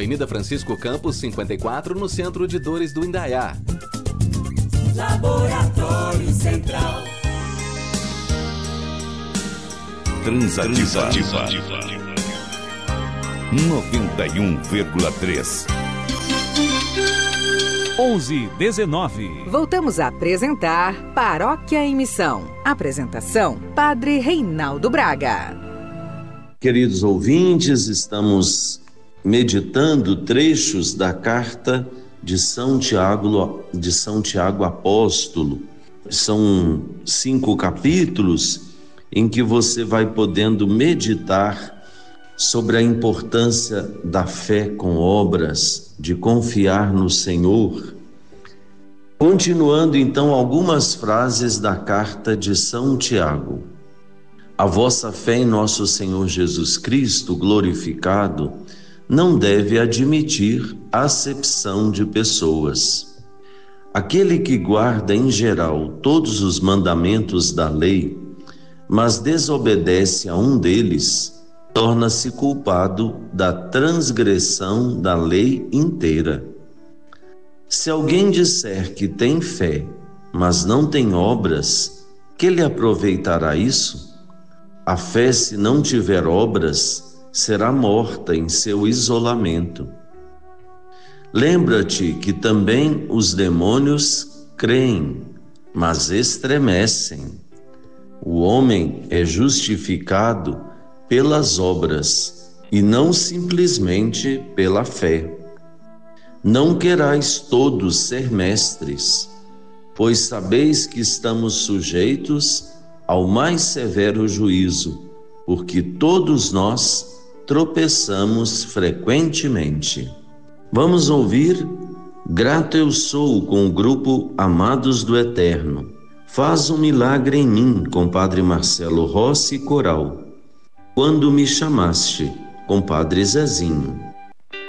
Avenida Francisco Campos, 54, no centro de Dores do Indaiá. Laboratório Central. Transativa 91,3. 11:19. Voltamos a apresentar Paróquia em Missão. Apresentação: Padre Reinaldo Braga. Queridos ouvintes, estamos meditando trechos da carta de São Tiago Apóstolo. São 5 capítulos em que você vai podendo meditar sobre a importância da fé com obras, de confiar no Senhor. Continuando então algumas frases da carta de São Tiago. A vossa fé em nosso Senhor Jesus Cristo glorificado não deve admitir acepção de pessoas. Aquele que guarda em geral todos os mandamentos da lei, mas desobedece a um deles, torna-se culpado da transgressão da lei inteira. Se alguém disser que tem fé, mas não tem obras, que lhe aproveitará isso? A fé, se não tiver obras, será morta em seu isolamento. Lembra-te que também os demônios creem, mas estremecem. O homem é justificado pelas obras e não simplesmente pela fé. Não querais todos ser mestres, pois sabeis que estamos sujeitos ao mais severo juízo, porque todos nós tropeçamos frequentemente. Vamos ouvir Grato eu sou com o grupo Amados do Eterno. Faz um milagre em mim, com Padre Marcelo Rossi Coral. Quando me chamaste, com Padre Zezinho.